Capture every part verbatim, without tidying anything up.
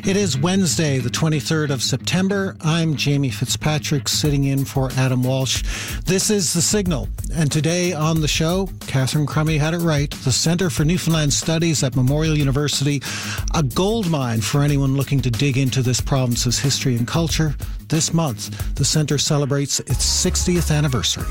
It is Wednesday, the twenty-third of September. I'm Jamie Fitzpatrick, sitting in for Adam Walsh. This is The Signal. And today on the show, Catherine Crummy had it right. The Centre for Newfoundland Studies at Memorial University, a gold mine for anyone looking to dig into this province's history and culture. This month, the centre celebrates its sixtieth anniversary.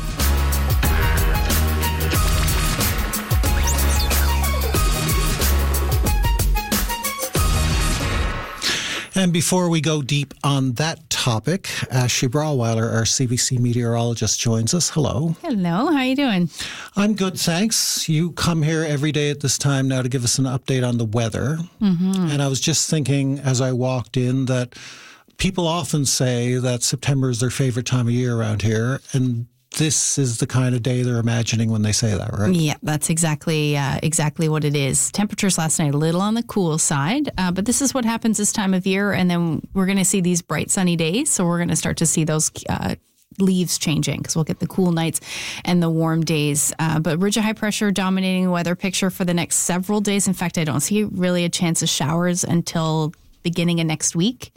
And before we go deep on that topic, Ashley Brawweiler, our C B C meteorologist, joins us. Hello. Hello. How are you doing? I'm good, thanks. You come here every day at this time now to give us an update on the weather. Mm-hmm. And I was just thinking as I walked in that people often say that September is their favorite time of year around here. And this is the kind of day they're imagining when they say that, right? Yeah, that's exactly uh, exactly what it is. Temperatures last night a little on the cool side, uh, but this is what happens this time of year, and then we're going to see these bright sunny days, so we're going to start to see those uh, leaves changing because we'll get the cool nights and the warm days. Uh, but ridge of high pressure dominating the weather picture for the next several days. In fact, I don't see really a chance of showers until beginning of next week.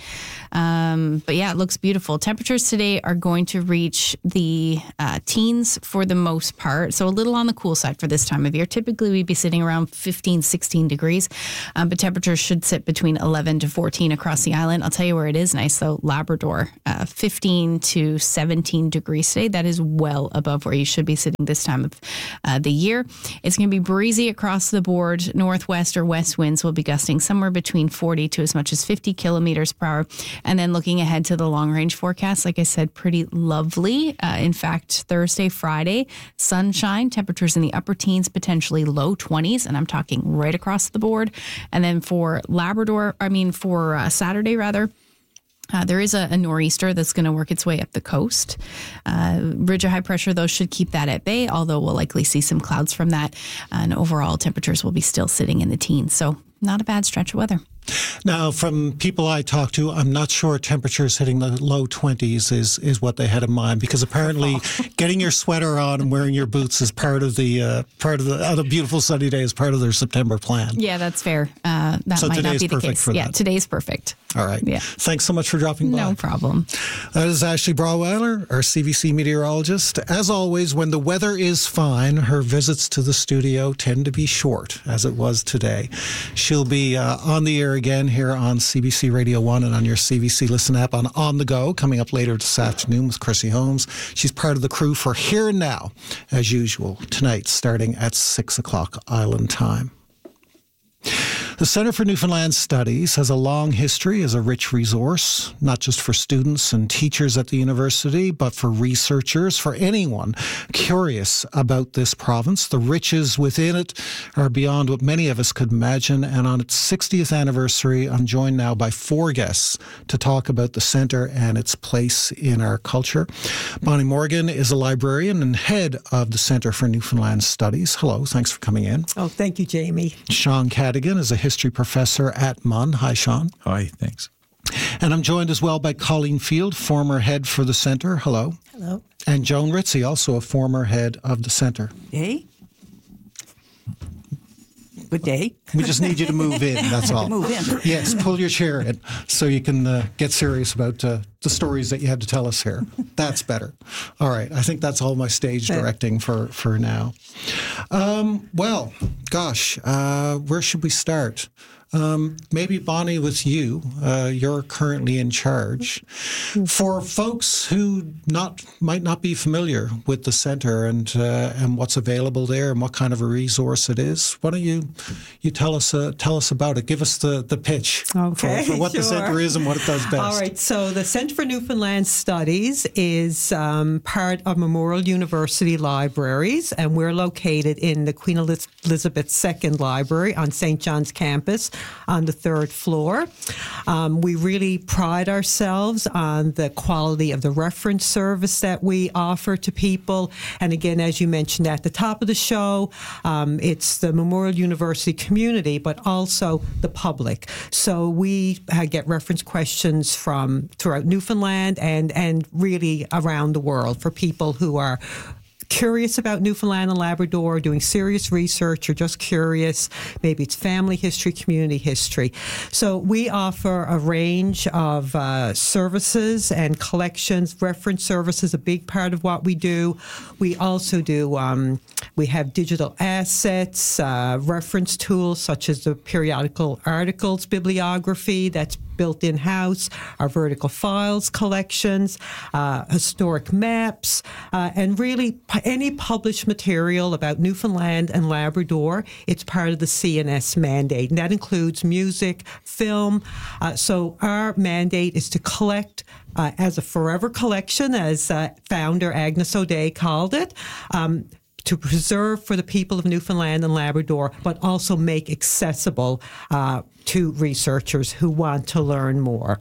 Um, but yeah, it looks beautiful. Temperatures today are going to reach the uh, teens for the most part. So a little on the cool side for this time of year. Typically we'd be sitting around fifteen, sixteen degrees, um, but temperatures should sit between eleven to fourteen across the island. I'll tell you where it is nice though, Labrador, uh, fifteen to seventeen degrees today. That is well above where you should be sitting this time of uh, the year. It's going to be breezy across the board. Northwest or west winds will be gusting somewhere between forty to as much as fifty kilometers per hour. And then looking ahead to the long range forecast, like I said, pretty lovely. Uh, in fact, Thursday, Friday, sunshine, temperatures in the upper teens, potentially low twenties. And I'm talking right across the board. And then for Labrador, I mean, for uh, Saturday, rather, Uh, there is a, a nor'easter that's going to work its way up the coast. Uh, ridge of high pressure, though, should keep that at bay, although we'll likely see some clouds from that. And overall, temperatures will be still sitting in the teens. So not a bad stretch of weather. Now, from people I talk to, I'm not sure temperatures hitting the low twenties is, is what they had in mind, because apparently getting your sweater on and wearing your boots is part of the uh, part of the other beautiful sunny day is part of their September plan. Yeah, that's fair. Uh, that so might not be the case. For yeah, that. Today's perfect. All right. Yeah. Thanks so much for dropping by. No problem. That is Ashley Brawweiler, our C B C meteorologist. As always, when the weather is fine, her visits to the studio tend to be short, as it was today. She'll be uh, on the air again here on C B C Radio one and on your C B C Listen app on On The Go, coming up later this afternoon with Chrissy Holmes. She's part of the crew for Here and Now, as usual, tonight starting at six o'clock Island time. The Centre for Newfoundland Studies has a long history as a rich resource, not just for students and teachers at the university, but for researchers, for anyone curious about this province. The riches within it are beyond what many of us could imagine. And on its sixtieth anniversary, I'm joined now by four guests to talk about the centre and its place in our culture. Bonnie Morgan is a librarian and head of the Centre for Newfoundland Studies. Hello, thanks for coming in. Oh, thank you, Jamie. Sean Cadigan is a history professor at M U N. Hi, Sean. Hi, thanks. And I'm joined as well by Colleen Field, former head for the centre. Hello. Hello. And Joan Ritzie, also a former head of the centre. Hey. Good day. We just need you to move in, that's all. Move in. Yes, pull your chair in so you can uh, get serious about uh, the stories that you had to tell us here. That's better. All right, I think that's all my stage directing for, for now. Um, well, gosh, uh, where should we start? Um, maybe, Bonnie, with you. Uh, you're currently in charge. For folks who not might not be familiar with the centre and uh, and what's available there and what kind of a resource it is, why don't you you tell us uh, tell us about it? Give us the, the pitch okay, for, for what sure. the centre is and what it does best. All right. So the Centre for Newfoundland Studies is um, part of Memorial University Libraries, and we're located in the Queen Elizabeth the Second Library on Saint John's campus on the third floor. Um, we really pride ourselves on the quality of the reference service that we offer to people. And again, as you mentioned at the top of the show, um, it's the Memorial University community, but also the public. So we uh, get reference questions from throughout Newfoundland and, and really around the world for people who are curious about Newfoundland and Labrador, doing serious research, or just curious, maybe it's family history, community history. So we offer a range of uh, services and collections, reference services, a big part of what we do. We also do, um, we have digital assets, uh, reference tools such as the periodical articles bibliography that's built in-house, our vertical files collections, uh, historic maps, uh, and really p- any published material about Newfoundland and Labrador. It's part of the C N S mandate, and that includes music, film. Uh, so our mandate is to collect uh, as a forever collection, as uh, founder Agnes O'Day called it, um, to preserve for the people of Newfoundland and Labrador, but also make accessible uh, to researchers who want to learn more.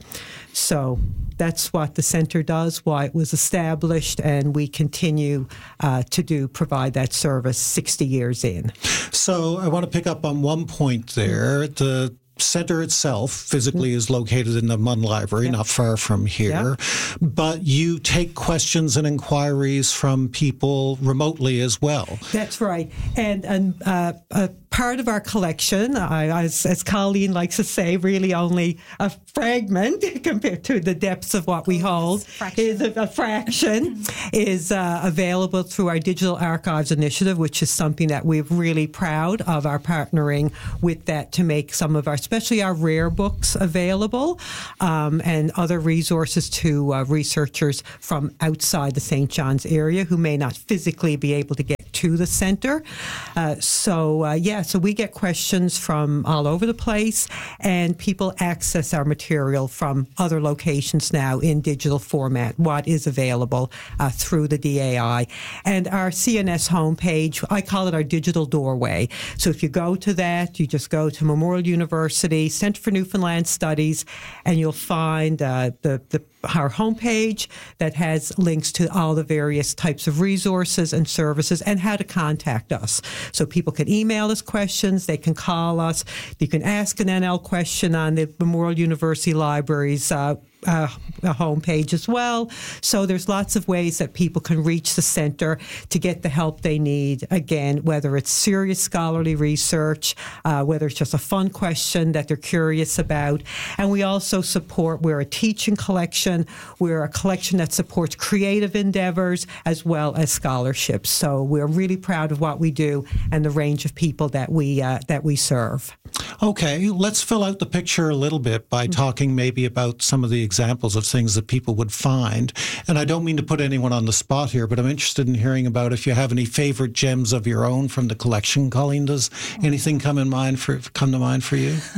So that's what the center does, why it was established, and we continue uh, to do provide that service sixty years in. So I want to pick up on one point there. The center itself physically is located in the Munn Library, yep. not far from here. Yep. But you take questions and inquiries from people remotely as well. That's right. And, and uh, a part of our collection, I, as, as Colleen likes to say, really only a fragment compared to the depths of what we hold, fraction. is a, a fraction, is uh, available through our Digital Archives Initiative, which is something that we're really proud of our partnering with that to make some of our, especially our rare books available, um, and other resources to uh, researchers from outside the Saint John's area who may not physically be able to get to the center. Uh, so, uh, yeah, so we get questions from all over the place, and people access our material from other locations now in digital format, what is available uh, through the D A I. And our C N S homepage, I call it our digital doorway. So if you go to that, you just go to Memorial University, Center for Newfoundland Studies, and you'll find uh, the, the our homepage that has links to all the various types of resources and services and how to contact us. So people can email us questions, they can call us, you can ask an N L question on the Memorial University Library's uh, uh, homepage as well. So there's lots of ways that people can reach the center to get the help they need. Again, whether it's serious scholarly research, uh, whether it's just a fun question that they're curious about. And we also support, we're a teaching collection, we're a collection that supports creative endeavors as well as scholarships. So we're really proud of what we do and the range of people that we uh, that we serve. Okay, let's fill out the picture a little bit by talking maybe about some of the examples of things that people would find. And I don't mean to put anyone on the spot here, but I'm interested in hearing about if you have any favorite gems of your own from the collection. Colleen, does anything come in mind for come to mind for you?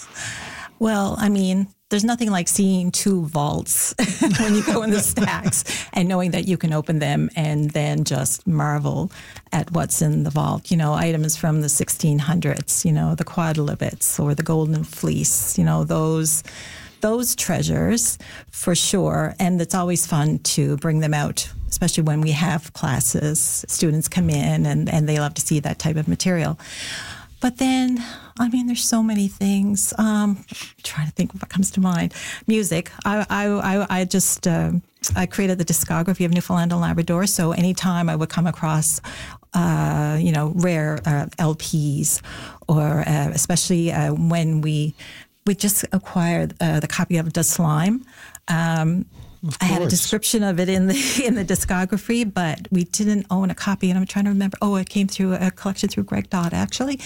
Well, I mean, there's nothing like seeing two vaults when you go in the stacks and knowing that you can open them and then just marvel at what's in the vault. You know, items from the sixteen hundreds, you know, the quadlibets or the golden fleece, you know, those those treasures for sure. And it's always fun to bring them out, especially when we have classes. Students come in and, and they love to see that type of material. But then, I mean, there's so many things. Um, I'm trying to think what comes to mind. Music. I I I, I just uh, I created the discography of Newfoundland and Labrador. So anytime I would come across, uh, you know, rare uh, L Ps, or uh, especially uh, when we we just acquired uh, the copy of Das Slime. Um, I had a description of it in the in the discography, but we didn't own a copy. And I'm trying to remember. Oh, it came through a collection through Greg Dodd, actually.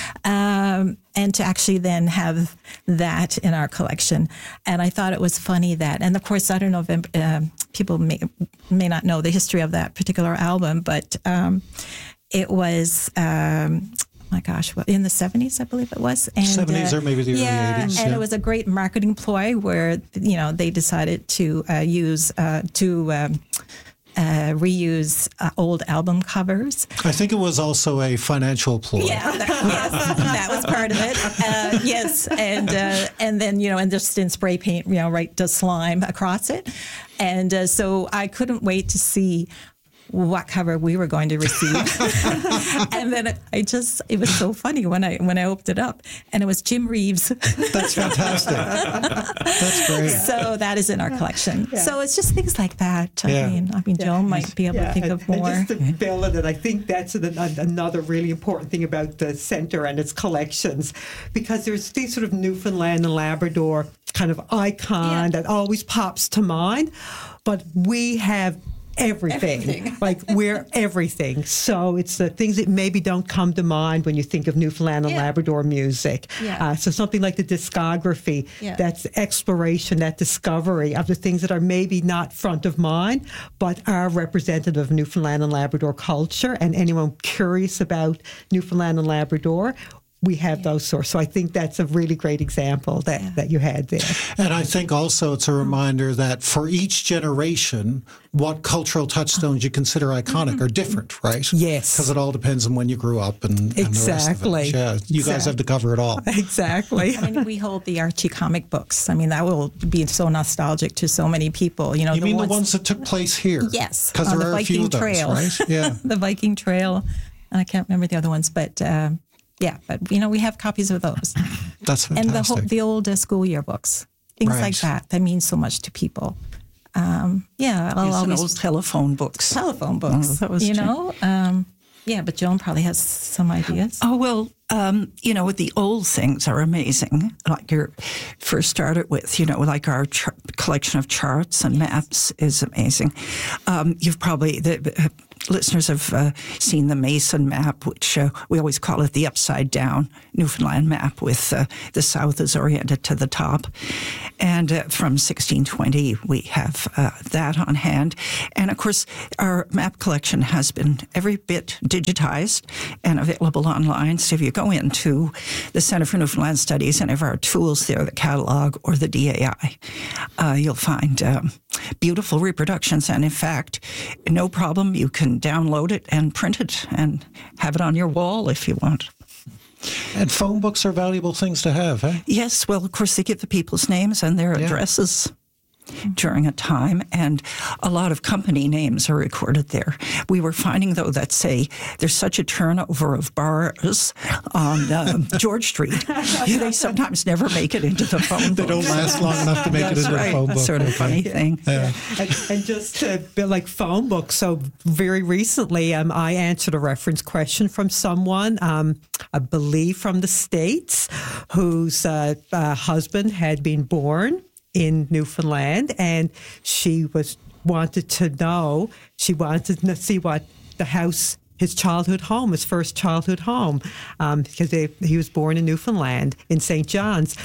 Um, and to actually then have that in our collection. And I thought it was funny that, and of course, I don't know if uh, people may, may not know the history of that particular album, but um, it was... Um, my gosh, well, in the seventies, I believe it was. And, seventies uh, or maybe the yeah, early eighties. And yeah. it was a great marketing ploy where, you know, they decided to uh, use, uh, to um, uh, reuse uh, old album covers. I think it was also a financial ploy. Yeah, that, yes, that was part of it. Uh, yes, and uh, and then, you know, and just in spray paint, you know, write the slime across it. And uh, so I couldn't wait to see what cover we were going to receive. And then I just, it was so funny when I when I opened it up, and it was Jim Reeves. That's fantastic. That's great. So that is in our collection. Yeah. So it's just things like that. I Yeah. mean, I mean, Joan might be able to think and, of more. And just to build on it, I think that's an, another really important thing about the centre and its collections, because there's these sort of Newfoundland and Labrador kind of icon Yeah. that always pops to mind, but we have everything. Everything. Like we're everything. So it's the things that maybe don't come to mind when you think of Newfoundland and Yeah. Labrador music. Yeah. Uh, so something like the discography, Yeah. that's exploration, that discovery of the things that are maybe not front of mind, but are representative of Newfoundland and Labrador culture. And anyone curious about Newfoundland and Labrador, we have those sorts. So I think that's a really great example that, Yeah. that you had there. And I think also it's a reminder that for each generation, what cultural touchstones you consider iconic are different, right? Yes. Because it all depends on when you grew up and, and the rest Exactly. of it. Yeah, you guys have to cover it all. Exactly. I mean, we hold the Archie comic books. I mean, that will be so nostalgic to so many people. You know, You the mean ones, the ones that took place here? Yes, Because on there the are a few Viking of those, Trail. right? Yeah. the Viking Trail, and I can't remember the other ones, but uh, yeah, but you know, we have copies of those, That's fantastic. and the whole, the old uh, school yearbooks, things Right. like that. That means so much to people. Um, yeah, I'll Using always old telephone books. telephone books. that was you true. know, um, yeah, but Joan probably has some ideas. Oh, well, um, you know, the old things are amazing. Like you first started with, you know, like our ch- collection of charts and maps is amazing. Um, you've probably, the uh, listeners have uh, seen the Mason map, which uh, we always call it the upside down Newfoundland map, with uh, the south is oriented to the top. And uh, from sixteen twenty, we have uh, that on hand. And of course, our map collection has been every bit digitized and available online. So if you go into the Centre for Newfoundland Studies, and of our tools there, the catalog or the D A I, uh, you'll find um, beautiful reproductions. And in fact, no problem, you can download it and print it and have it on your wall if you want. And phone books are valuable things to have, eh? Yes, well, of course, they give the people's names and their Yeah. addresses during a time, and a lot of company names are recorded there. We were finding, though, that, say, there's such a turnover of bars on um, George Street, they sometimes never make it into the phone book. They don't last long enough to make it That's into right. the phone book. Sort of Okay. funny thing. Yeah. and, and just to build like phone books. So very recently, um, I answered a reference question from someone, um, I believe from the States, whose uh, uh, husband had been born in Newfoundland, and she was wanted to know, she wanted to see what the house, his childhood home, his first childhood home, um, because they, he was born in Newfoundland, in Saint John's.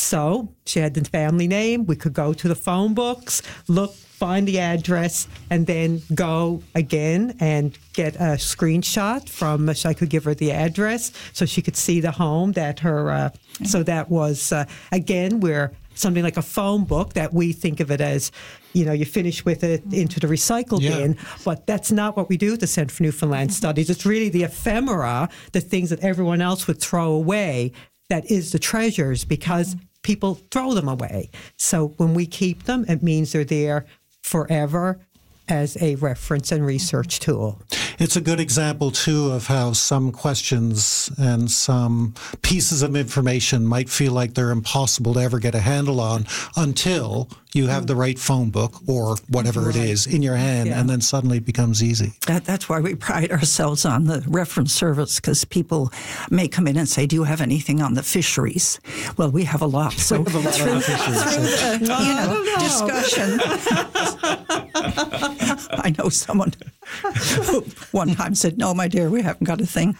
So she had the family name. We could go to the phone books, look, find the address, and then go again and get a screenshot from, so I could give her the address so she could see the home that her, uh, so that was, uh, again, we're something like a phone book that we think of it as, you know, you finish with it into the recycle Yeah. bin, but that's not what we do at the Centre for Newfoundland Studies. It's really the ephemera, the things that everyone else would throw away, that is the treasures, because people throw them away. So when we keep them, it means they're there forever as a reference and research tool. It's a good example, too, of how some questions and some pieces of information might feel like they're impossible to ever get a handle on until you have the right phone book or whatever it is in your hand, Yeah. and then suddenly it becomes easy. That, that's why we pride ourselves on the reference service, because people may come in and say, do you have anything on the fisheries? Well, we have a lot. So We have a lot on the fisheries, so- you know, discussion. I know someone who one time said, no, my dear, we haven't got a thing.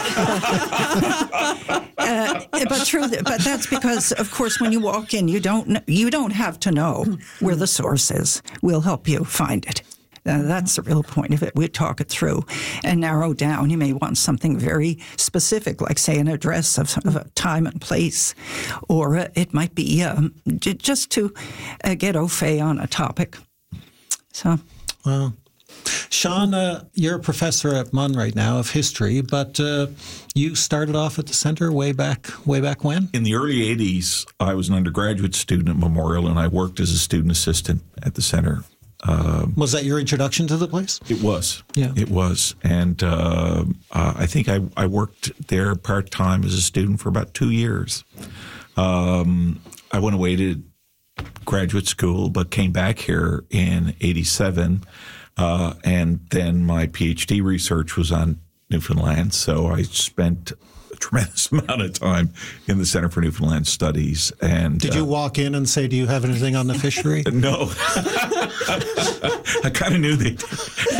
uh, but true, but that's because, of course, when you walk in, you don't kn- you don't have to know where the source is. We'll help you find it. Uh, that's the real point of it. We talk it through and narrow down. You may want something very specific, like, say, an address of, of a time and place, or uh, it might be um, j- just to uh, get au fait on a topic. So, Wow. Sean, uh, you're a professor at M U N right now of history, but uh, you started off at the center way back, way back when? In the early eighties, I was an undergraduate student at Memorial, and I worked as a student assistant at the center Um, was that your introduction to the place? It was. Yeah. It was. And uh, uh, I think I, I worked there part-time as a student for about two years. Um, I went away to graduate school, but came back here in eighty-seven. Uh, and then my PhD research was on Newfoundland. So I spent a tremendous amount of time in the Center for Newfoundland Studies. And did you uh, walk in and say, do you have anything on the fishery? No. I kind of knew they did.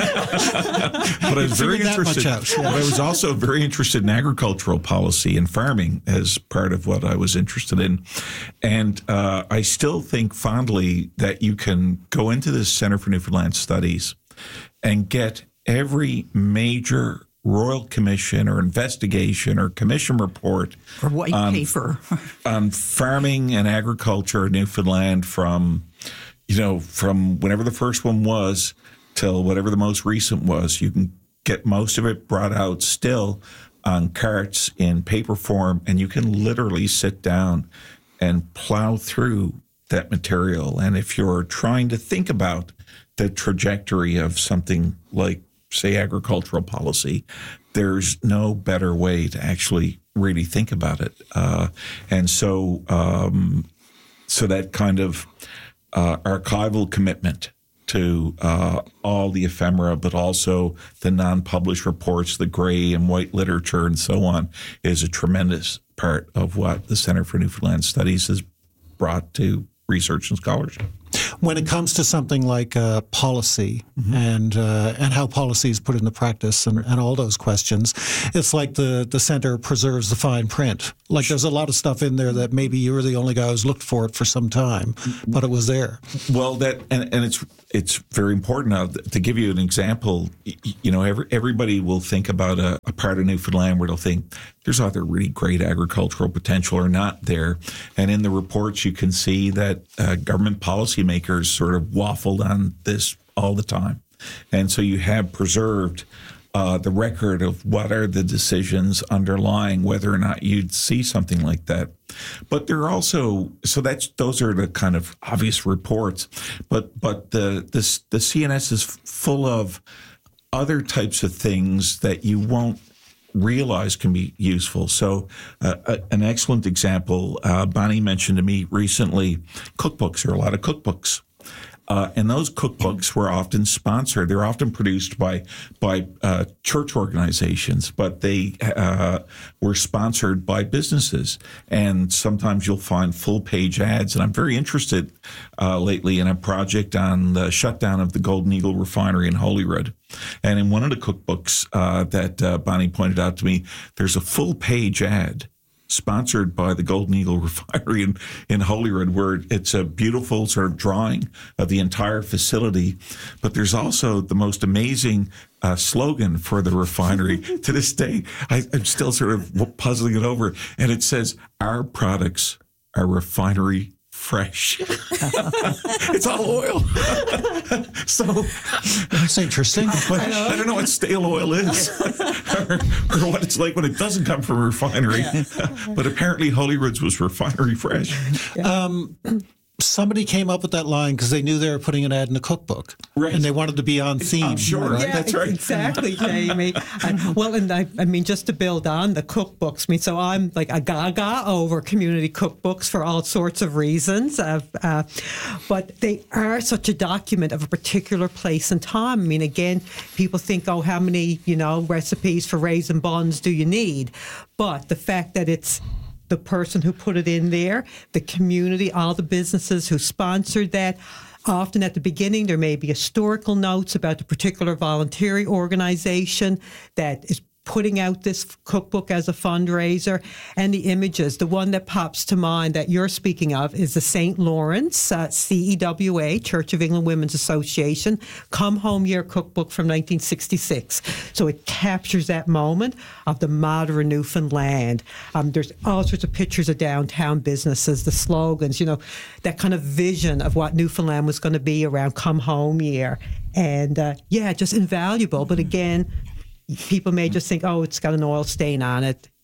But I was very interested. Out, yeah. But I was also very interested in agricultural policy and farming as part of what I was interested in. And uh, I still think fondly that you can go into the Center for Newfoundland Studies and get every major Royal Commission or investigation or commission report or white on, paper on farming and agriculture in Newfoundland from, you know, from whenever the first one was till whatever the most recent was. You can get most of it brought out still on carts in paper form, and you can literally sit down and plow through that material. And if you're trying to think about the trajectory of something like, say, agricultural policy, there's no better way to actually really think about it. Uh, and so um, so that kind of uh, archival commitment to uh, all the ephemera, but also the non-published reports, the gray and white literature and so on, is a tremendous part of what the Center for Newfoundland Studies has brought to research and scholarship. When it comes to something like uh, policy mm-hmm. and uh, and how policy is put into practice and, and all those questions, it's like the, the center preserves the fine print. Like there's a lot of stuff in there that maybe you were the only guy who's looked for it for some time, but it was there. Well, that and, and it's it's very important. Now, to give you an example, you know, every, everybody will think about a, a part of Newfoundland where they'll think there's either really great agricultural potential or not there. And in the reports, you can see that uh, government policymakers sort of waffled on this all the time. And so you have preserved uh, the record of what are the decisions underlying whether or not you'd see something like that. But there are also, so that's those are the kind of obvious reports. But but the the, the C N S is full of other types of things that you won't realize can be useful. So uh, a, an excellent example, uh, Bonnie mentioned to me recently, cookbooks. There are a lot of cookbooks. Uh, and those cookbooks were often sponsored. They're often produced by by uh, church organizations, but they uh, were sponsored by businesses. And sometimes you'll find full-page ads. And I'm very interested uh, lately in a project on the shutdown of the Golden Eagle refinery in Holyrood. And in one of the cookbooks uh, that uh, Bonnie pointed out to me, there's a full-page ad sponsored by the Golden Eagle refinery in, in Holyrood, where it's a beautiful sort of drawing of the entire facility. But there's also the most amazing uh, slogan for the refinery. To this day, I, I'm still sort of puzzling it over. And it says, "Our products are refinery fresh." It's all oil. So that's interesting. But I, I don't know what stale oil is or, or what it's like when it doesn't come from a refinery. Yeah. But apparently Holyrood's was refinery fresh. Um, somebody came up with that line because they knew they were putting an ad in a cookbook. Right. And they wanted to be on theme. I'm sure. Right? Yeah, that's right. Exactly, Jamie. And, well, and I, I mean, just to build on the cookbooks, I mean, so I'm like a gaga over community cookbooks for all sorts of reasons. Uh, uh, but they are such a document of a particular place and time. I mean, again, people think, oh, how many, you know, recipes for raisin buns do you need? But the fact that it's the person who put it in there, the community, all the businesses who sponsored that. Often at the beginning, there may be historical notes about the particular volunteering organization that is putting out this cookbook as a fundraiser, and the images. The one that pops to mind that you're speaking of is the Saint Lawrence uh, C E W A, Church of England Women's Association, Come Home Year cookbook from nineteen sixty-six. So it captures that moment of the modern Newfoundland. Um, there's all sorts of pictures of downtown businesses, the slogans, you know, that kind of vision of what Newfoundland was going to be around Come Home Year. And uh, yeah, just invaluable. But again, people may just think, oh, it's got an oil stain on it.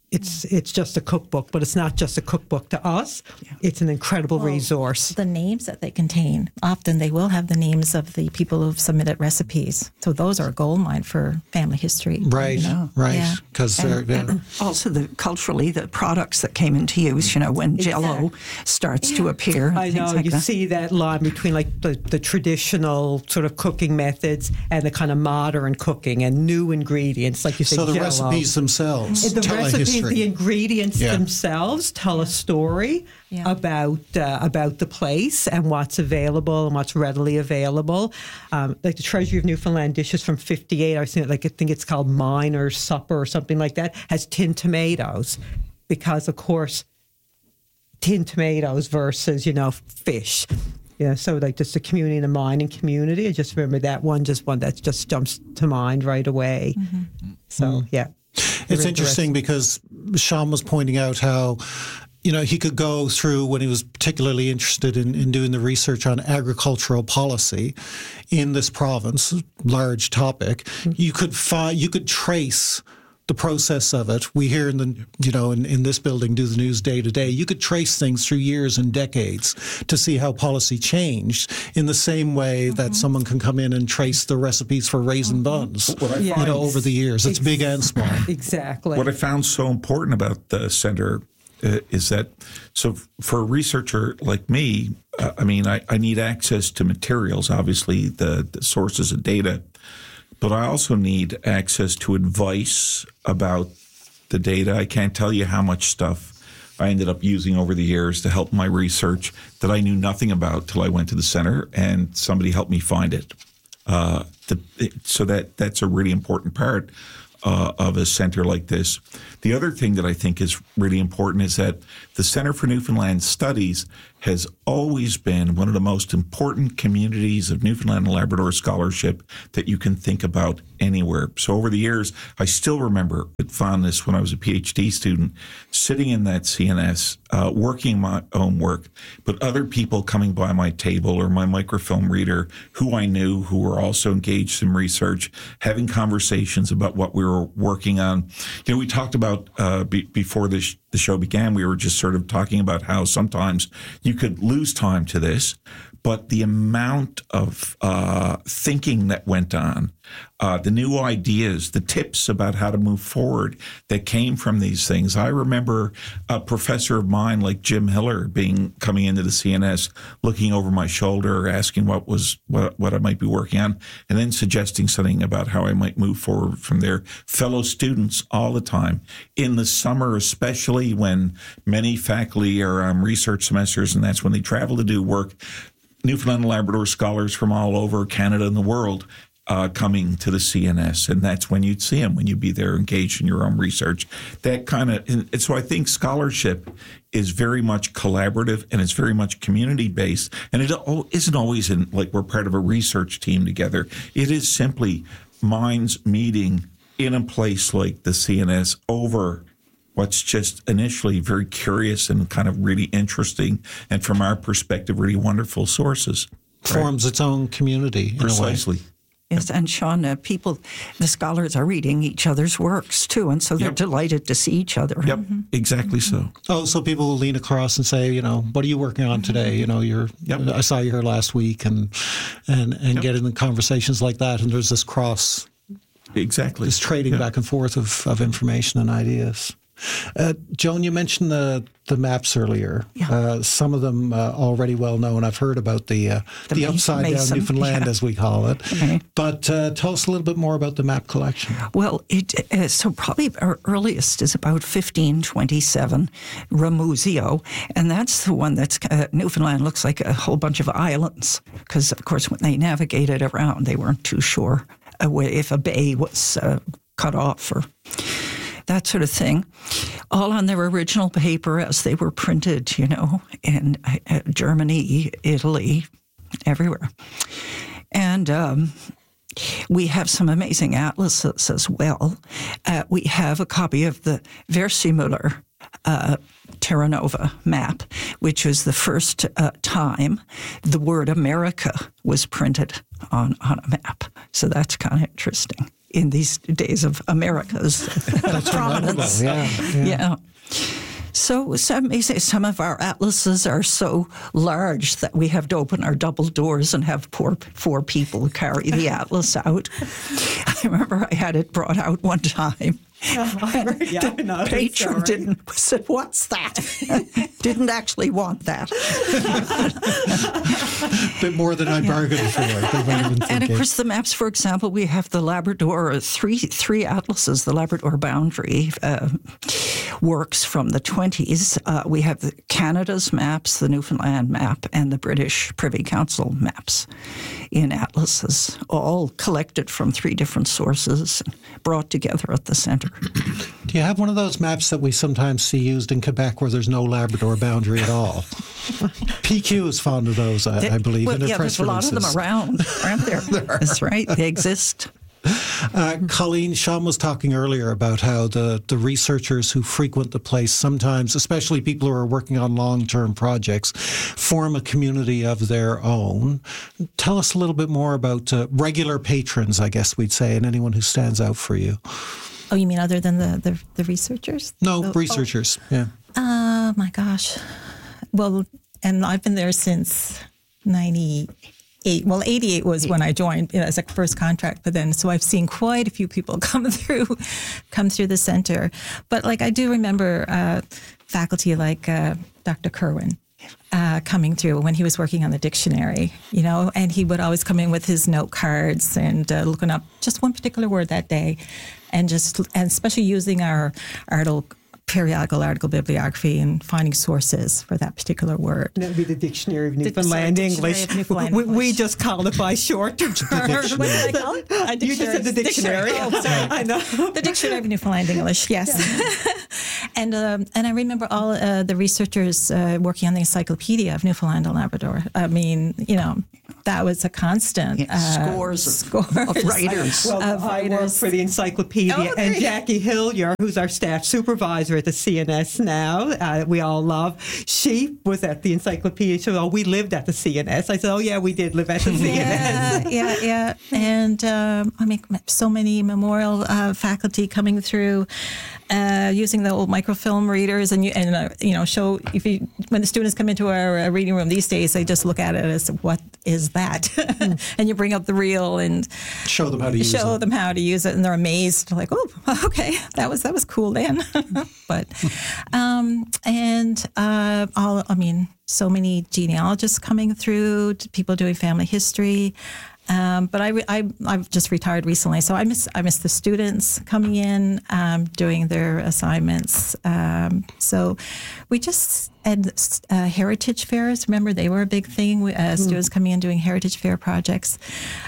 it's it's just a cookbook, but it's not just a cookbook to us. Yeah. It's an incredible well, resource. The names that they contain, often they will have the names of the people who've submitted recipes. So those are a gold mine for family history. Right, you know? right. Because yeah. they're yeah. also the culturally the products that came into use. You know, when Jell-O starts yeah. to appear. I know like you that. see that line between like the, the traditional sort of cooking methods and the kind of modern cooking and new ingredients, like you say. So the Jell-O. recipes themselves the tell recipes, a history. The ingredients yeah. themselves tell a story yeah. about uh, about the place and what's available and what's readily available. Um, like the Treasury of Newfoundland dishes from fifty-eight, I've seen it, like I think it's called Miner's Supper or something like that, has tinned tomatoes because, of course, tinned tomatoes versus, you know, fish. Yeah, so like just the community and the mining community. I just remember that one, just one that just jumps to mind right away. Mm-hmm. So, mm. yeah. It's interesting because Sean was pointing out how, you know, he could go through when he was particularly interested in, in doing the research on agricultural policy in this province, large topic. Mm-hmm. You could find, you could trace the process of it. We here in the, you know, in, in this building do the news day to day. You could trace things through years and decades to see how policy changed in the same way mm-hmm. that someone can come in and trace the recipes for raisin mm-hmm. buns, yes. you know, over the years. It's Ex- big and small. Exactly. What I found so important about the center uh, is that, so for a researcher like me, uh, I mean, I, I need access to materials, obviously the, the sources of data, but I also need access to advice about the data. I can't tell you how much stuff I ended up using over the years to help my research that I knew nothing about till I went to the center and somebody helped me find it. Uh, the, so that that's a really important part uh, of a center like this. The other thing that I think is really important is that the Center for Newfoundland Studies has always been one of the most important communities of Newfoundland and Labrador scholarship that you can think about anywhere. So over the years, I still remember with fondness when I was a PhD student, sitting in that C N S, uh, working my own work, but other people coming by my table or my microfilm reader who I knew who were also engaged in research, having conversations about what we were working on. You know, we talked about uh, be, before this, the show began, we were just sort of talking about how sometimes you could lose time to this, but the amount of uh, thinking that went on, uh, the new ideas, the tips about how to move forward that came from these things. I remember a professor of mine like Jim Hiller being coming into the C N S, looking over my shoulder, asking what was what, what I might be working on, and then suggesting something about how I might move forward from there. Fellow students all the time. In the summer, especially when many faculty are on research semesters, and that's when they travel to do work, Newfoundland and Labrador scholars from all over Canada and the world uh, coming to the C N S, and that's when you'd see them, when you'd be there engaged in your own research. That kind of, and so I think scholarship is very much collaborative and it's very much community-based, and it isn't always in, like we're part of a research team together. It is simply minds meeting in a place like the C N S over what's just initially very curious and kind of really interesting, and from our perspective, really wonderful sources. Forms right? its own community. Precisely. Yes, and Sean, uh, people, the scholars are reading each other's works too, and so they're yep. delighted to see each other. Yep, mm-hmm. exactly so. Oh, so people will lean across and say, you know, what are you working on today? You know, you're. Yep. I saw you here last week, and and and yep. get in conversations like that, and there's this cross. Exactly. This trading yep. back and forth of, of information and ideas. Uh, Joan, you mentioned the, the maps earlier. Yeah. Uh, some of them uh, already well known. I've heard about the uh, the, the upside Mason. down Newfoundland, yeah. as we call it. Okay. But uh, tell us a little bit more about the map collection. Well, it, uh, so probably our earliest is about fifteen twenty-seven, Ramuzio, and that's the one that's uh, Newfoundland looks like a whole bunch of islands because, of course, when they navigated around, they weren't too sure uh, if a bay was uh, cut off or that sort of thing, all on their original paper as they were printed, you know, in uh, Germany, Italy, everywhere. And um, we have some amazing atlases as well. Uh, we have a copy of the Versimüller uh, Terra Nova map, which was the first uh, time the word America was printed on, on a map. So that's kind of interesting. in these days of America's That's prominence. Yeah, yeah. Yeah. So some may say some of our atlases are so large that we have to open our double doors and have poor four people carry the atlas out. I remember I had it brought out one time. Oh, yeah, I know. The patron Sorry. didn't said, "What's that?" Didn't actually want that. A bit more than I bargained for. They might have been And of thinking. course, the maps, for example, we have the Labrador, three three atlases, the Labrador boundary uh, works from the twenties. Uh, we have the Canada's maps, the Newfoundland map, and the British Privy Council maps in atlases, all collected from three different sources, brought together at the centre. Do you have one of those maps that we sometimes see used in Quebec where there's no Labrador boundary at all? P Q is fond of those, I, I believe, Well, in their yeah, press there's a lot of them releases. around, aren't there? That's right. They exist. Uh, Colleen, Sean was talking earlier about how the, the researchers who frequent the place sometimes, especially people who are working on long-term projects, form a community of their own. Tell us a little bit more about uh, regular patrons, I guess we'd say, and anyone who stands out for you. Oh, you mean other than the, the, the researchers? No, Oh, researchers, yeah. Oh, my gosh. Well, and I've been there since ninety-eight. Well, eighty-eight was when I joined, you know, as a first contract, but then, so I've seen quite a few people come through, come through the center. But like, I do remember uh, faculty like uh, Doctor Kerwin uh, coming through when he was working on the dictionary, you know, and he would always come in with his note cards and uh, looking up just one particular word that day, and just, and especially using our article, periodical article bibliography and finding sources for that particular word. That would be the Dictionary of sorry, Newfoundland Dictionary English. of Newfoundland we, we English. just call it by short term. dictionary. What did I call it? A You just said the dictionary. Oh, sorry. I know. The Dictionary of Newfoundland English, yes. and um, and I remember all uh, the researchers uh, working on the Encyclopedia of Newfoundland and Labrador. I mean, you know, that was a constant. Yeah, uh, scores of- scores of writers. Well, of I work writers. for the Encyclopedia, Oh, there and you- Jackie Hillier, who's our staff supervisor at the C N S now, uh, we all love. She was at the Encyclopedia. She said, "Oh, we lived at the C N S." I said, "Oh, yeah, we did live at the C N S." Yeah, yeah, yeah. And um, I mean, so many memorial uh, faculty coming through, uh, using the old microfilm readers, and you, and uh, you know, show if you when the students come into our uh, reading room these days, they just look at it as what is that, and you bring up the reel and Show them how to use show it. them how to use it, and they're amazed, like, oh, okay, that was that was cool then. But um, and uh, all I mean, so many genealogists coming through, people doing family history. Um, but I, I, I've just retired recently, so I miss I miss the students coming in, um, doing their assignments. Um, so we just and uh, heritage fairs. Remember, they were a big thing. We, uh, students coming in doing heritage fair projects.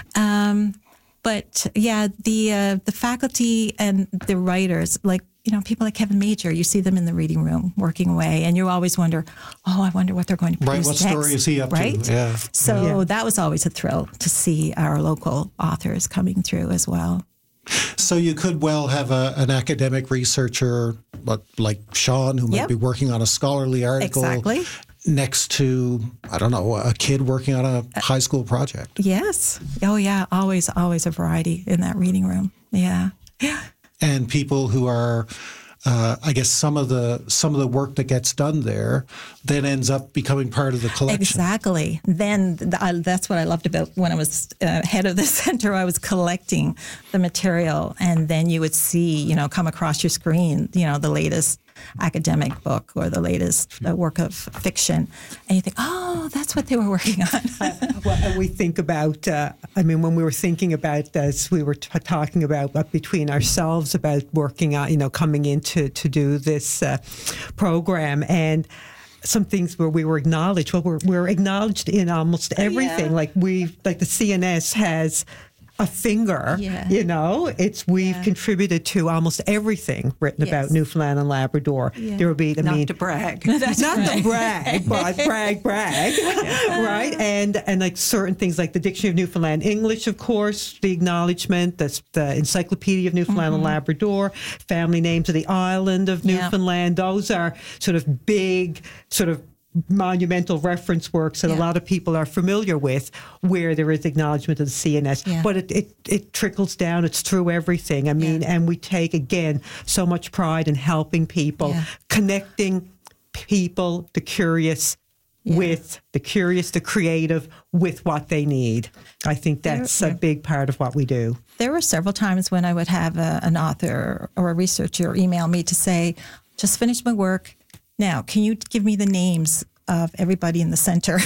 Um, but yeah, the uh, the faculty and the writers, like, you know, people like Kevin Major, you see them in the reading room working away, and you always wonder, oh, I wonder what they're going to Right, produce what next, story is he up to? right? Yeah. So Yeah. that was always a thrill to see our local authors coming through as well. So you could well have a, an academic researcher like, like Sean, who might Yep. be working on a scholarly article Exactly. next to, I don't know, a kid working on a high school project. Yes. Oh, yeah. Always, always a variety in that reading room. Yeah. And people who are, uh, I guess, some of the some of the work that gets done there then ends up becoming part of the collection. Exactly. Then th- I, that's what I loved about when I was uh, head of the center. I was collecting the material, and then you would see, you know, come across your screen, you know, the latest academic book or the latest uh, work of fiction, and you think, oh, that's what they were working on. Well, and we think about, uh, I mean, when we were thinking about this, we were t- talking about uh, between ourselves about working on, you know, coming in to, to do this uh, program, and some things where we were acknowledged. Well, we're, we're acknowledged in almost everything. Yeah. Like we, like the C N S has a finger, Yeah. you know, it's, we've Yeah. contributed to almost everything written Yes. about Newfoundland and Labrador. Yeah. There will be, I Not mean, to brag. not to brag, but brag, brag, right? And and like certain things like the Dictionary of Newfoundland English, of course, the acknowledgement, the, the Encyclopedia of Newfoundland and Labrador, family names of the island of Yeah. Newfoundland. Those are sort of big, sort of monumental reference works that Yeah. a lot of people are familiar with, where there is acknowledgement of the C N S. Yeah. But it, it, it trickles down. It's through everything. I mean, Yeah. and we take, again, so much pride in helping people, Yeah. connecting people, the curious, Yeah. with the curious, the creative, with what they need. I think that's Yeah. a big part of what we do. There were several times when I would have a, an author or a researcher email me to say, just finished my work. Now, can you give me the names of everybody in the center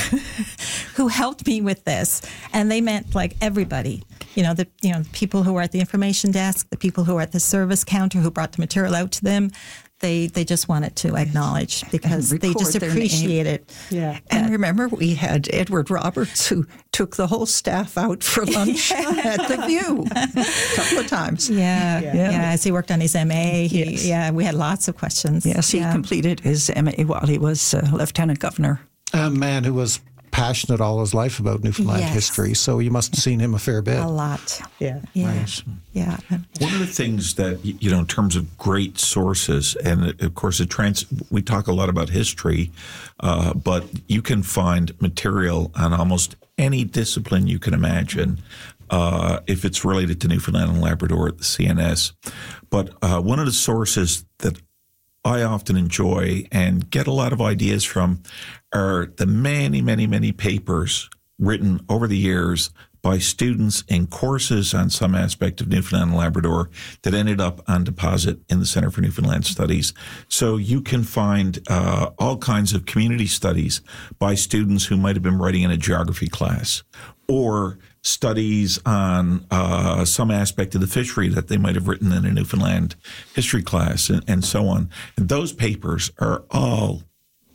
who helped me with this? And they meant like everybody, you know, the you know people who were at the information desk, the people who were at the service counter who brought the material out to them. They they just wanted to acknowledge because And they just record their appreciate name. it. Yeah. And remember, we had Edward Roberts, who took the whole staff out for lunch at the View a couple of times. Yeah, Yeah. yeah. As he worked on his M A, he, Yes. yeah, we had lots of questions. Yes, he yeah. completed his M A while he was uh, lieutenant governor. A man who was passionate all his life about Newfoundland Yes. history, so you must have seen him a fair bit. a lot. Yeah. Yeah, yeah. One of the things that, y- you know, in terms of great sources, and uh, of course, the trans, we talk a lot about history, uh, but you can find material on almost any discipline you can imagine uh, if it's related to Newfoundland and Labrador at the C N S. But uh, one of the sources that I often enjoy and get a lot of ideas from are the many, many, many papers written over the years by students in courses on some aspect of Newfoundland and Labrador that ended up on deposit in the Center for Newfoundland Studies. So you can find uh, all kinds of community studies by students who might have been writing in a geography class, or studies on uh, some aspect of the fishery that they might have written in a Newfoundland history class, and, and so on. And those papers are all,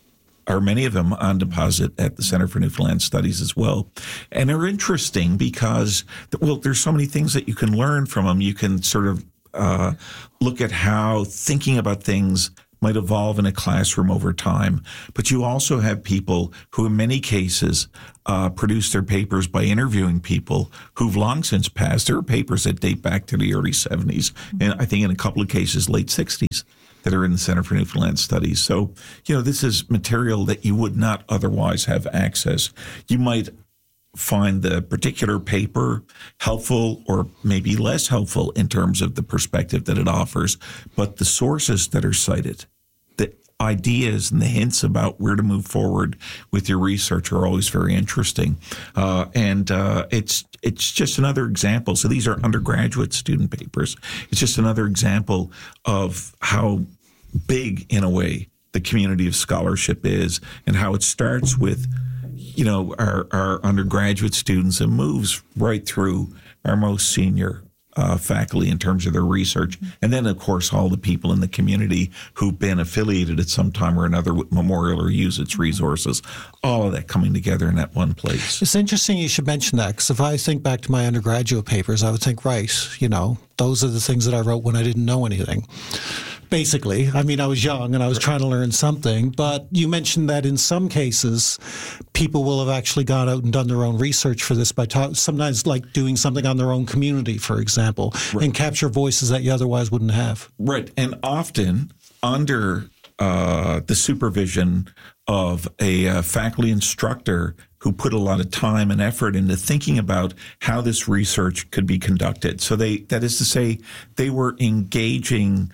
are many of them on deposit at the Center for Newfoundland Studies as well. And they're interesting because, well, there's so many things that you can learn from them. You can sort of uh, look at how thinking about things might evolve in a classroom over time. But you also have people who in many cases uh, produce their papers by interviewing people who've long since passed. There are papers that date back to the early seventies, and I think in a couple of cases, late sixties, that are in the Center for Newfoundland Studies. So, you know, this is material that you would not otherwise have access. You might find the particular paper helpful or maybe less helpful in terms of the perspective that it offers, but the sources that are cited, the ideas and the hints about where to move forward with your research are always very interesting. Uh, and uh, it's it's just another example. So these are undergraduate student papers. It's just another example of how big, in a way, the community of scholarship is, and how it starts with, you know, our, our undergraduate students and moves right through our most senior uh, faculty in terms of their research. And then, of course, all the people in the community who've been affiliated at some time or another with Memorial or use its resources, all of that coming together in that one place. It's interesting you should mention that, because if I think back to my undergraduate papers, I would think, right, you know, those are the things that I wrote when I didn't know anything. Basically, I mean, I was young and I was trying to learn something, but you mentioned that in some cases, people will have actually gone out and done their own research for this by ta- sometimes like doing something on their own community, for example, right, and capture voices that you otherwise wouldn't have. Right. And often under uh, the supervision of a uh, faculty instructor who put a lot of time and effort into thinking about how this research could be conducted. So they, that is to say, they were engaging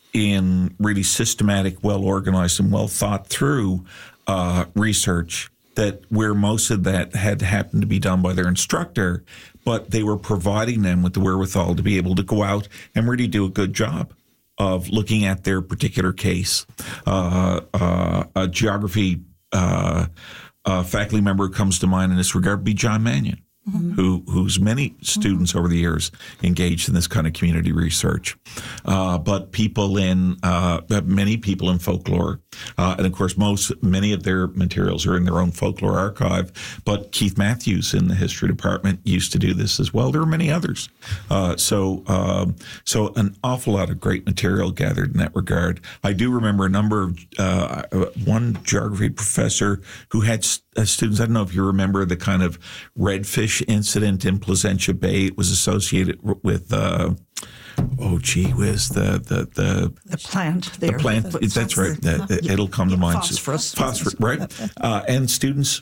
in really systematic, well-organized, and well-thought-through uh, research that where most of that had happened to be done by their instructor, but they were providing them with the wherewithal to be able to go out and really do a good job of looking at their particular case. Uh, uh, a geography uh, uh, faculty member who comes to mind in this regard would be John Mannion, mm-hmm. who who's many students mm-hmm. over the years engaged in this kind of community research. Uh, but people in, uh, many people in folklore, uh, and of course most, many of their materials are in their own folklore archive, but Keith Matthews in the history department used to do this as well. There are many others. Uh, so, um, so an awful lot of great material gathered in that regard. I do remember a number of, uh, one geography professor who had st- uh, students, I don't know if you remember the kind of redfish incident incident in Placentia Bay. It was associated with, uh, oh, gee whiz, the the the, the plant there. The plant, the, that's right. The, the, it'll come to yeah, mind. Phosphorus. Phosphorus, right? Uh, and students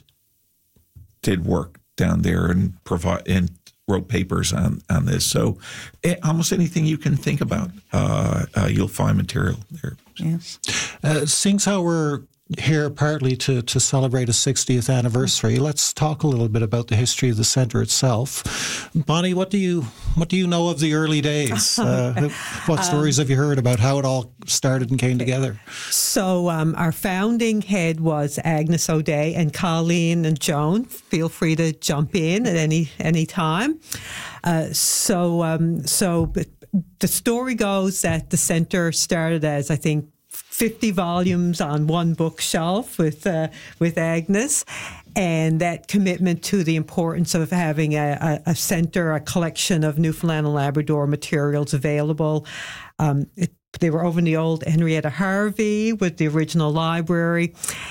did work down there and provide and wrote papers on, on this. So eh, almost anything you can think about, uh, uh, you'll find material there. Yes. Uh, seeing how we're here partly to, to celebrate a sixtieth anniversary, let's talk a little bit about the history of the centre itself. Bonnie, what do you what do you know of the early days? Uh, what stories have you heard about how it all started and came together? So um, our founding head was Agnes O'Day, and Colleen and Joan, feel free to jump in at any any time. Uh, so um, so the story goes that the centre started as, I think, fifty volumes on one bookshelf with uh, with Agnes, and that commitment to the importance of having a, a, a centre, a collection of Newfoundland and Labrador materials available. Um, it, they were over in the old Henrietta Harvey with the original library.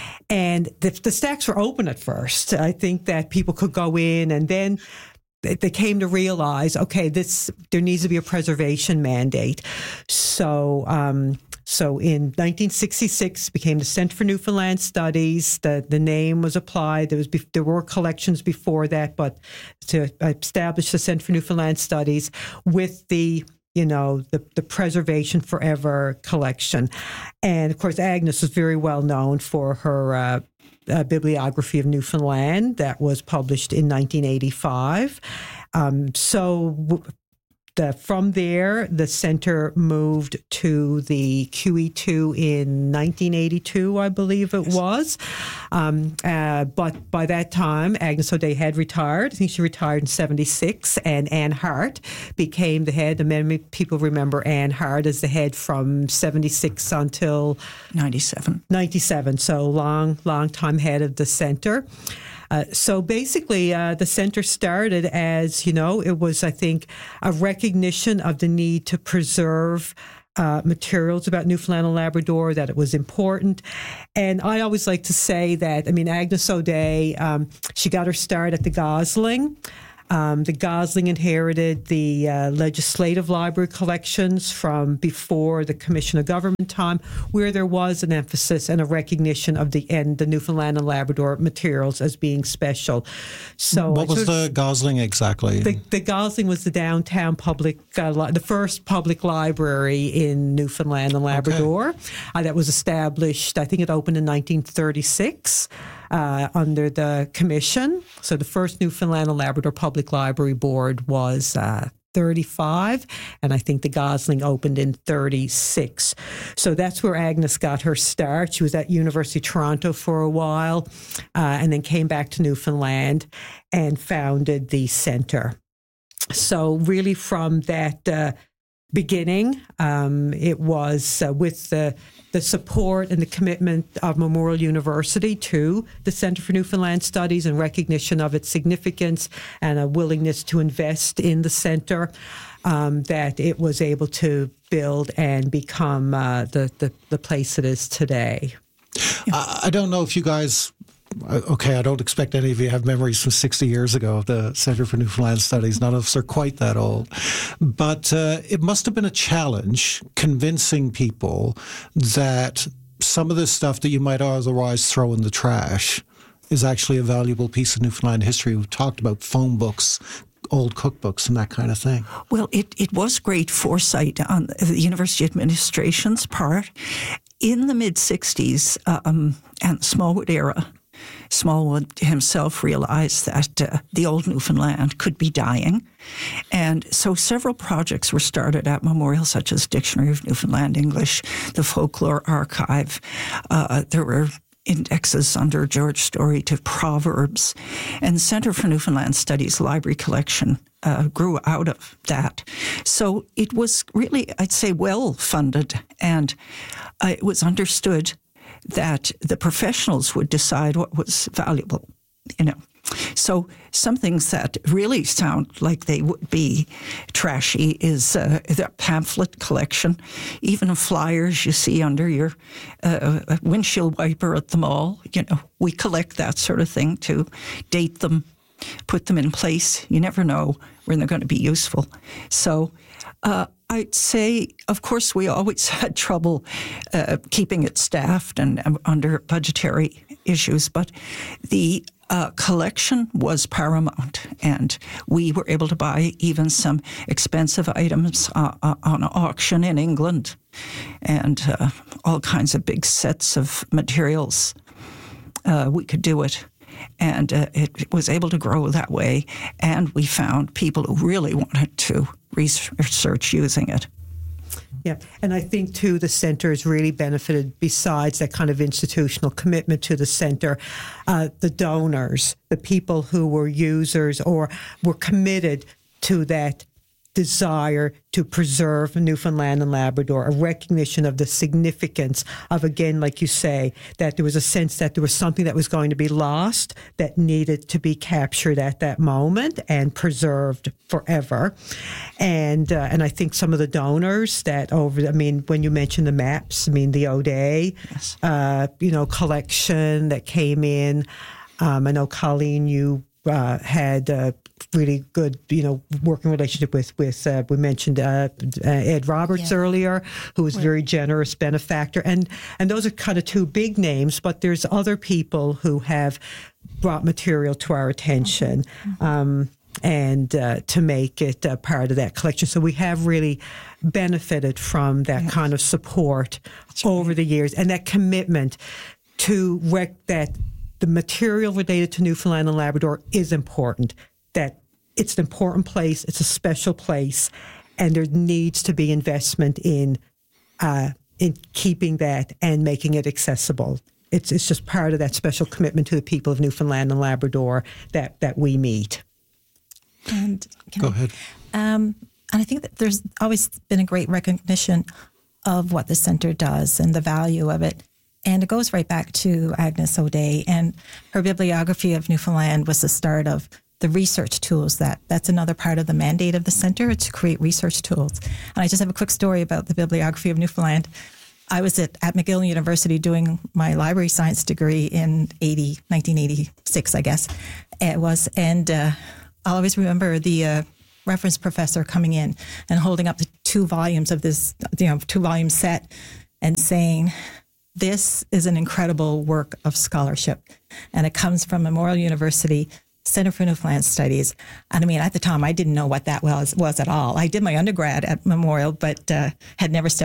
And the, the stacks were open at first. I think that people could go in, and then they came to realize, okay, this there needs to be a preservation mandate. So, um, so in nineteen sixty-six, became the Centre for Newfoundland Studies. The the name was applied. There was there were collections before that, but to establish the Centre for Newfoundland Studies with the you know, the, the Preservation Forever collection. And, of course, Agnes was very well known for her uh, uh, bibliography of Newfoundland that was published in nineteen eighty-five. Um, so w- the, from there, the center moved to the Q E two in nineteen eighty-two, I believe it was. Um, uh, but by that time, Agnes O'Day had retired. I think she retired in seventy-six, and Anne Hart became the head. And many people remember Anne Hart as the head from seventy-six until ninety-seven. ninety-seven, so long, long time head of the center. Uh, so basically, uh, the center started as, you know, it was, I think, a recognition of the need to preserve uh, materials about Newfoundland and Labrador, that it was important. And I always like to say that, I mean, Agnes O'Day, um, she got her start at the Gosling. Um, the Gosling inherited the uh, legislative library collections from before the Commission of Government time, where there was an emphasis and a recognition of the and the Newfoundland and Labrador materials as being special. So, what was the Gosling exactly? The, the Gosling was the downtown public, uh, li- the first public library in Newfoundland and Labrador. Okay. Uh, that was established, I think it opened in nineteen thirty-six. Uh, under the commission. So the first Newfoundland and Labrador Public Library Board was uh, thirty-five, and I think the Gosling opened in thirty-six. So that's where Agnes got her start. She was at University of Toronto for a while, uh, and then came back to Newfoundland and founded the centre. So really from that uh, beginning, um, it was uh, with the the support and the commitment of Memorial University to the Centre for Newfoundland Studies and recognition of its significance and a willingness to invest in the centre, um, that it was able to build and become uh, the, the, the place it is today. I, I don't know if you guys... Okay, I don't expect any of you have memories from sixty years ago of the Centre for Newfoundland Studies. None of us are quite that old. But uh, it must have been a challenge convincing people that some of the stuff that you might otherwise throw in the trash is actually a valuable piece of Newfoundland history. We've talked about phone books, old cookbooks and that kind of thing. Well, it, it was great foresight on the university administration's part. In the mid-sixties um, and Smallwood era, Smallwood himself realized that uh, the old Newfoundland could be dying. And so several projects were started at Memorial, such as Dictionary of Newfoundland English, the Folklore Archive. Uh, there were indexes under George Story to Proverbs. And the Centre for Newfoundland Studies library collection uh, grew out of that. So it was really, I'd say, well-funded, and uh, it was understood that the professionals would decide what was valuable, you know. So some things that really sound like they would be trashy is uh, the pamphlet collection, even flyers you see under your uh, windshield wiper at the mall. You know, we collect that sort of thing to date them put them in place. You never know when they're going to be useful. So uh, I'd say, of course, we always had trouble uh, keeping it staffed and um, under budgetary issues, but the uh, collection was paramount, and we were able to buy even some expensive items uh, uh, on auction in England, and uh, all kinds of big sets of materials. Uh, we could do it. And uh, it was able to grow that way. And we found people who really wanted to research using it. Yeah, and I think, too, the centre has really benefited, besides that kind of institutional commitment to the centre, uh, the donors, the people who were users or were committed to that desire to preserve Newfoundland and Labrador, a recognition of the significance of, again, like you say, that there was a sense that there was something that was going to be lost that needed to be captured at that moment and preserved forever. And uh, and I think some of the donors that over, I mean, when you mentioned the maps, I mean, the O'Day, yes. uh, you know, collection that came in. Um, I know, Colleen, you uh, had uh, really good, you know, working relationship with, with uh, we mentioned uh, uh, Ed Roberts yeah. earlier, who was a very generous benefactor. And, and those are kind of two big names, but there's other people who have brought material to our attention mm-hmm. um, and uh, to make it a part of that collection. So we have really benefited from that yes. kind of support That's over right. the years and that commitment to rec- that the material related to Newfoundland and Labrador is important, that it's an important place, it's a special place, and there needs to be investment in uh, in keeping that and making it accessible. It's it's just part of that special commitment to the people of Newfoundland and Labrador that, that we meet. And Go I, ahead. Um, and I think that there's always been a great recognition of what the centre does and the value of it. And it goes right back to Agnes O'Day, and her bibliography of Newfoundland was the start of the research tools. That that's another part of the mandate of the centre, to create research tools. And I just have a quick story about the bibliography of Newfoundland. I was at, at McGill University doing my library science degree in eighty, nineteen eighty-six, I guess it was. And uh, I'll always remember the uh, reference professor coming in and holding up the two volumes of this, you know, two volume set and saying, "This is an incredible work of scholarship, and it comes from Memorial University Center for Newfoundland Studies." And I mean, at the time, I didn't know what that was was at all. I did my undergrad at Memorial, but uh, had never stepped